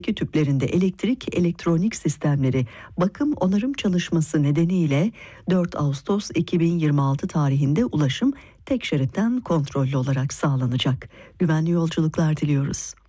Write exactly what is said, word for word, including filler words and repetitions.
tüplerinde elektrik, elektronik sistemleri bakım onarım çalışması nedeniyle dört Ağustos iki bin yirmi altı tarihinde ulaşım tek şeritten kontrollü olarak sağlanacak. Güvenli yolculuklar diliyoruz.